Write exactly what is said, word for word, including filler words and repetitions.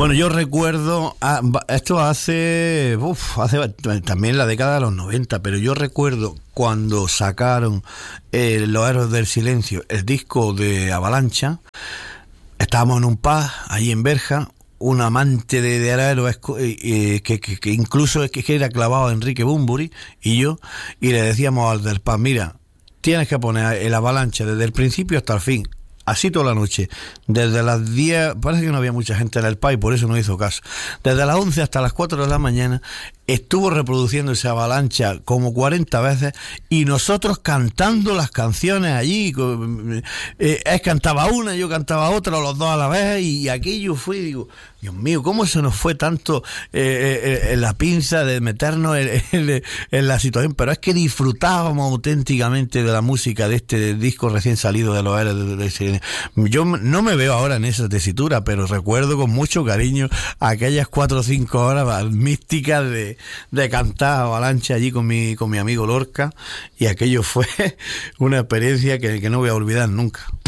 Bueno, yo recuerdo, ah, esto hace, uf, hace también la década de los noventa, pero yo recuerdo cuando sacaron eh, Los Héroes del Silencio, el disco de Avalancha. Estábamos en un pub, ahí en Berja, un amante de, de Héroes eh, que, que, que incluso es que, que era clavado a Enrique Bunbury y yo, y le decíamos al del pub, mira, tienes que poner el Avalancha desde el principio hasta el fin. Así toda la noche, desde las diez, parece que no había mucha gente en el pub y por eso no hizo caso. Desde las once hasta las cuatro de la mañana estuvo reproduciendo esa Avalancha como cuarenta veces y nosotros cantando las canciones allí. Eh, él cantaba una, yo cantaba otra, los dos a la vez, y aquello fue, digo, Dios mío, ¿cómo se nos fue tanto eh, eh, en la pinza de meternos en, en, en la situación? Pero es que disfrutábamos auténticamente de la música de este disco recién salido de Los Héroes del de, de, de, Yo no me veo ahora en esa tesitura, pero recuerdo con mucho cariño aquellas cuatro o cinco horas místicas de, de cantar Avalancha allí con mi, con mi amigo Lorca, y aquello fue una experiencia que, que no voy a olvidar nunca.